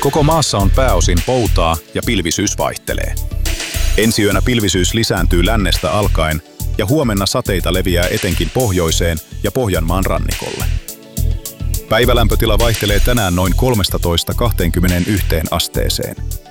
Koko maassa on pääosin poutaa ja pilvisyys vaihtelee. Ensi yönä pilvisyys lisääntyy lännestä alkaen ja huomenna sateita leviää etenkin pohjoiseen ja Pohjanmaan rannikolle. Päivälämpötila vaihtelee tänään noin 13–21 asteeseen.